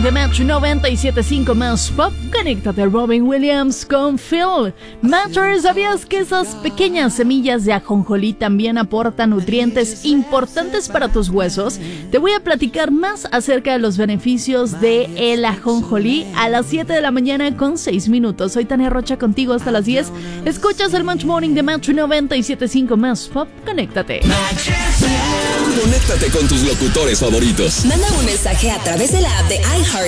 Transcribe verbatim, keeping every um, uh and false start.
de Metro noventa y siete punto cinco más Pop. Conéctate, Robin Williams con Phil. Matter, ¿sabías que esas pequeñas semillas de ajonjolí también aportan nutrientes importantes para tus huesos? Te voy a platicar más acerca de los beneficios de el ajonjolí a las siete de la mañana con seis minutos. Soy Tania Rocha contigo hasta las diez. Escuchas el Match Morning de Metro noventa y siete punto cinco más Pop. Conéctate. Conéctate con tus locutores favoritos. Manda un mensaje a través de la app de iHeart